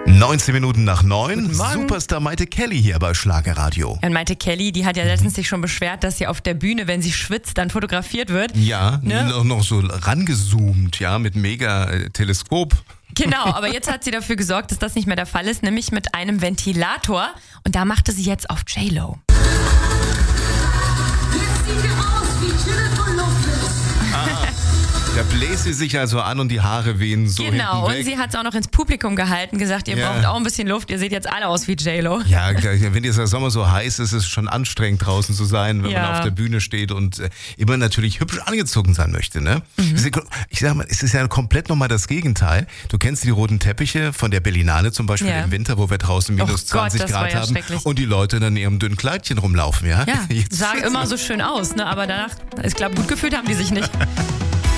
19 Minuten nach 9. Guten Morgen. Superstar Maite Kelly hier bei Schlagerradio. Und Maite Kelly, die hat ja letztens sich schon beschwert, dass sie auf der Bühne, wenn sie schwitzt, dann fotografiert wird. Ja, Ne? noch so rangezoomt, ja, mit Mega-Teleskop. Genau, aber jetzt hat sie dafür gesorgt, dass das nicht mehr der Fall ist, nämlich mit einem Ventilator. Und da machte sie jetzt auf J-Lo. Jetzt sieht ihr aus wie Jennifer Lopez. Da bläst sie sich also an und die Haare wehen so Genau, hinten und weg. sie hat es auch noch ins Publikum gehalten, gesagt, ihr Ja. braucht auch ein bisschen Luft, ihr seht jetzt alle aus wie J-Lo. Ja, wenn der Sommer so heiß ist, ist es schon anstrengend draußen zu sein, wenn Ja. man auf der Bühne steht und immer natürlich hübsch angezogen sein möchte, ne? Ich sag mal, es ist ja komplett nochmal das Gegenteil. Du kennst die roten Teppiche von der Berlinale zum Beispiel Ja. im Winter, wo wir draußen minus Oh Gott, 20 das war Grad ja haben schrecklich. und die Leute dann in ihrem dünnen Kleidchen rumlaufen, ja? Ja, Jetzt- sah immer so schön aus, ne? Aber danach, ich glaube, gut gefühlt haben die sich nicht.